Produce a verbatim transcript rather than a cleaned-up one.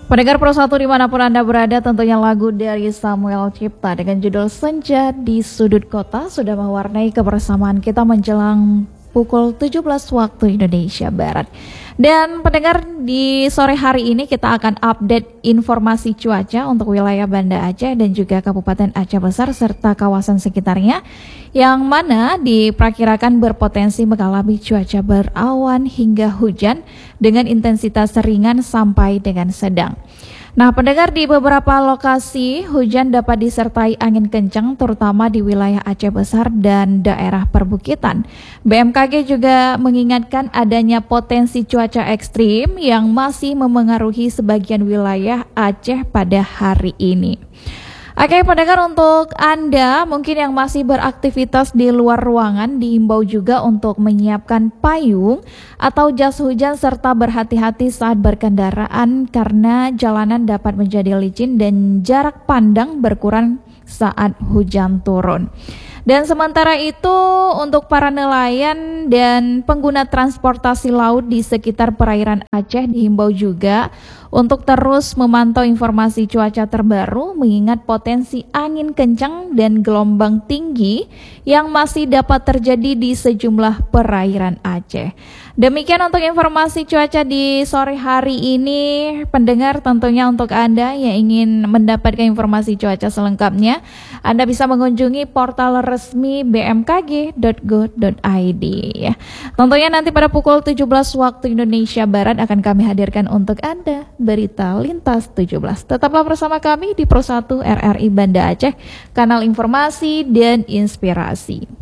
Pendengar Pro satu dimanapun Anda berada, tentunya lagu dari Samuel Cipta dengan judul Senja di Sudut Kota sudah mewarnai kebersamaan kita menjelang pukul tujuh belas waktu Indonesia Barat. Dan pendengar, di sore hari ini kita akan update informasi cuaca untuk wilayah Banda Aceh dan juga Kabupaten Aceh Besar serta kawasan sekitarnya, yang mana diperkirakan berpotensi mengalami cuaca berawan hingga hujan dengan intensitas ringan sampai dengan sedang. Nah, pendengar, di beberapa lokasi hujan dapat disertai angin kencang terutama di wilayah Aceh Besar dan daerah perbukitan. B M K G juga mengingatkan adanya potensi cuaca ekstrim yang masih memengaruhi sebagian wilayah Aceh pada hari ini. Oke pendengar, untuk Anda mungkin yang masih beraktivitas di luar ruangan diimbau juga untuk menyiapkan payung atau jas hujan serta berhati-hati saat berkendaraan karena jalanan dapat menjadi licin dan jarak pandang berkurang saat hujan turun. Dan sementara itu untuk para nelayan dan pengguna transportasi laut di sekitar perairan Aceh dihimbau juga untuk terus memantau informasi cuaca terbaru mengingat potensi angin kencang dan gelombang tinggi yang masih dapat terjadi di sejumlah perairan Aceh. Demikian untuk informasi cuaca di sore hari ini, pendengar. Tentunya untuk Anda yang ingin mendapatkan informasi cuaca selengkapnya, Anda bisa mengunjungi portal resmi b m k g dot go dot i d. Tentunya nanti pada pukul tujuh belas waktu Indonesia Barat akan kami hadirkan untuk Anda berita lintas tujuh belas. Tetaplah bersama kami di Pro satu R R I Banda Aceh, kanal informasi dan inspirasi.